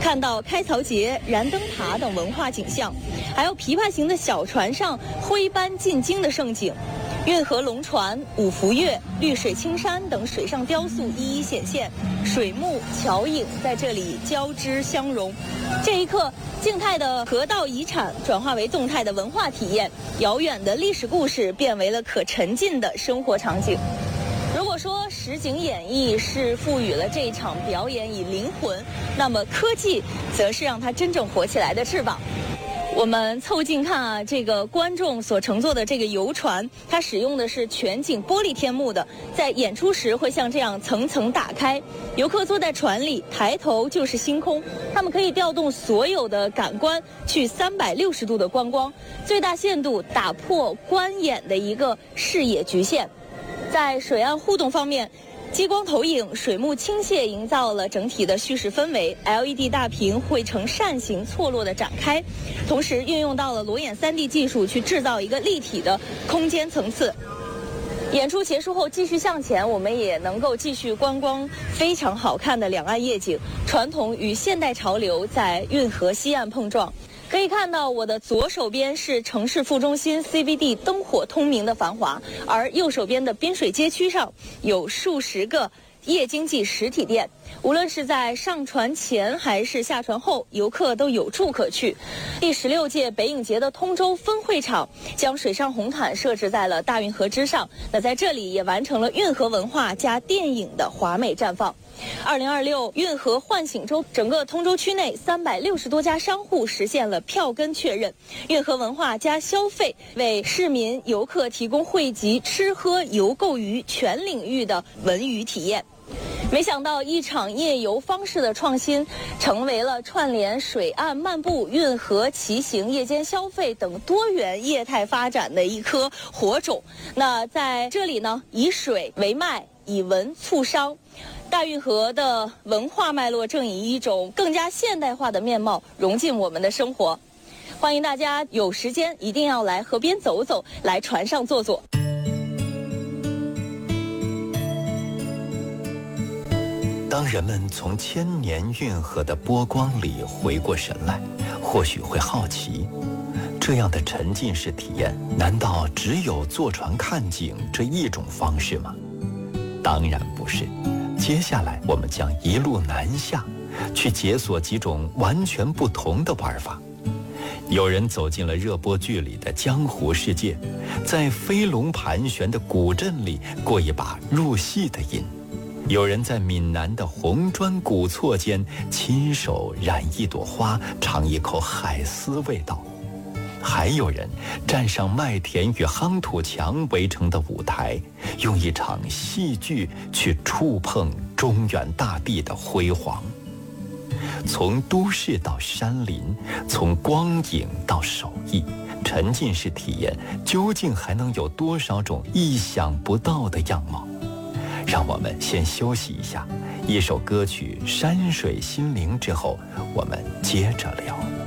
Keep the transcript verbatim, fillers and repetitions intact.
看到开槽节、燃灯塔等文化景象，还有琵琶形的小船上徽班进京的盛景。运河龙船、五福月、绿水青山等水上雕塑一一显现，水幕、桥影在这里交织相融。这一刻，静态的河道遗产转化为动态的文化体验，遥远的历史故事变为了可沉浸的生活场景。如果说实景演绎是赋予了这一场表演以灵魂，那么科技则是让它真正活起来的翅膀。我们凑近看啊，这个观众所乘坐的这个游船，它使用的是全景玻璃天幕的，在演出时会像这样层层打开。游客坐在船里，抬头就是星空，他们可以调动所有的感官去三百六十度的观光，最大限度打破观演的一个视野局限。在水岸互动方面，激光投影、水幕倾泻营造了整体的叙事氛围 ，L E D 大屏会呈扇形错落的展开，同时运用到了裸眼 三 D 技术去制造一个立体的空间层次。演出结束后继续向前，我们也能够继续观光非常好看的两岸夜景，传统与现代潮流在运河西岸碰撞。可以看到，我的左手边是城市副中心 C B D 灯火通明的繁华，而右手边的滨水街区上有数十个夜经济实体店，无论是在上船前还是下船后，游客都有处可去。第十六届北影节的通州分会场将水上红毯设置在了大运河之上，那在这里也完成了运河文化加电影的华美绽放。二零二六运河唤醒周，整个通州区内三百六十多家商户实现了票根确认，运河文化加消费为市民游客提供汇集吃喝游购娱全领域的文娱体验。没想到一场夜游方式的创新，成为了串联水岸漫步、运河骑行、夜间消费等多元业态发展的一颗火种。那在这里呢，以水为脉，以文促商。大运河的文化脉络正以一种更加现代化的面貌融进我们的生活。欢迎大家有时间一定要来河边走走，来船上坐坐。 当人们从千年运河的波光里回过神来，或许会好奇，这样的沉浸式体验，难道只有坐船看景这一种方式吗？当然不是。接下来我们将一路南下，去解锁几种完全不同的玩法。有人走进了热播剧里的江湖世界，在飞龙盘旋的古镇里过一把入戏的瘾。有人在闽南的红砖古厝间亲手染一朵花，尝一口海丝味道。还有人站上麦田与夯土墙围成的舞台，用一场戏剧去触碰中原大地的辉煌。从都市到山林，从光影到手艺，沉浸式体验究竟还能有多少种意想不到的样貌？让我们先休息一下，一首歌曲《山水心灵》之后，我们接着聊。